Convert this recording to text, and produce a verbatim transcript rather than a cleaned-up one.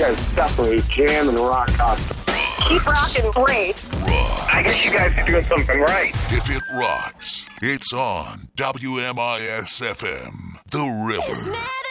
guys definitely jam and rock awesome. Keep rocking, great. Rock. I guess you guys are doing something right. If it rocks, it's on W M I S F M, The River.